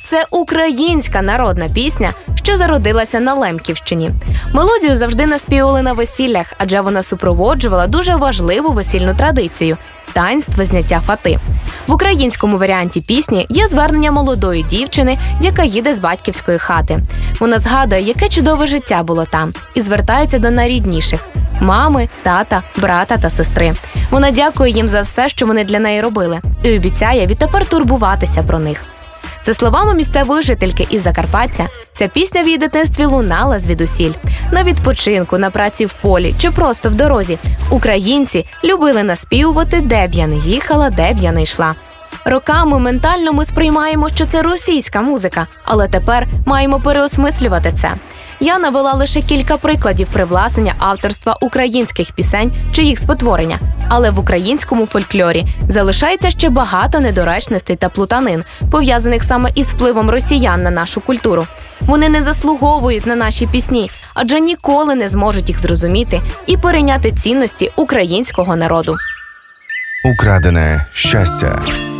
Це українська народна пісня, що зародилася на Лемківщині. Мелодію завжди наспівали на весіллях, адже вона супроводжувала дуже важливу весільну традицію – таїнство зняття фати. В українському варіанті пісні є звернення молодої дівчини, яка їде з батьківської хати. Вона згадує, яке чудове життя було там, і звертається до найрідніших – мами, тата, брата та сестри. Вона дякує їм за все, що вони для неї робили, і обіцяє відтепер турбуватися про них. За словами місцевої жительки із Закарпаття, ця пісня в її дитинстві лунала звідусіль. На відпочинку, на праці в полі чи просто в дорозі українці любили наспівувати, де б я не їхала, де б я не йшла. Роками ментально ми сприймаємо, що це російська музика, але тепер маємо переосмислювати це. Я навела лише кілька прикладів привласнення авторства українських пісень чи їх спотворення, але в українському фольклорі залишається ще багато недоречностей та плутанин, пов'язаних саме із впливом росіян на нашу культуру. Вони не заслуговують на наші пісні, адже ніколи не зможуть їх зрозуміти і перейняти цінності українського народу. Украдене щастя.